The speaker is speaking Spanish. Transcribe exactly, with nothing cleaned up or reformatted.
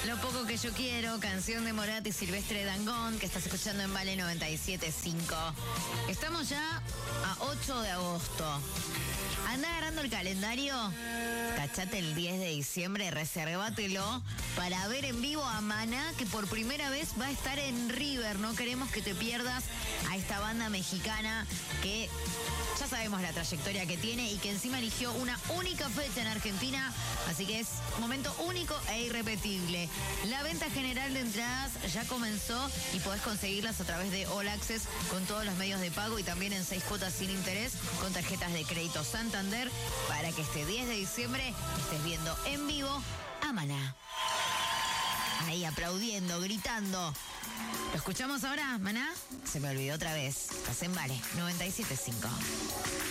Lo poco que yo quiero, canción de Morat y Silvestre Dangond, que estás escuchando en Vale noventa y siete punto cinco. Estamos ya a ocho de agosto. Anda agarrando el calendario, tachate el diez de diciembre, resérvatelo para ver en vivo a Maná, que por primera vez va a estar en River. No queremos que te pierdas a esta banda mexicana que ya sabemos la trayectoria que tiene y que encima eligió una única fecha en Argentina, así que es un momento único e irrepetible. La venta general de entradas ya comenzó y podés conseguirlas a través de All Access con todos los medios de pago y también en seis cuotas sin interés con tarjetas de crédito Santander para que este diez de diciembre estés viendo en vivo a Maná. Ahí aplaudiendo, gritando. ¿Lo escuchamos ahora, Maná? Se me olvidó otra vez. Estás en Vale noventa y siete punto cinco.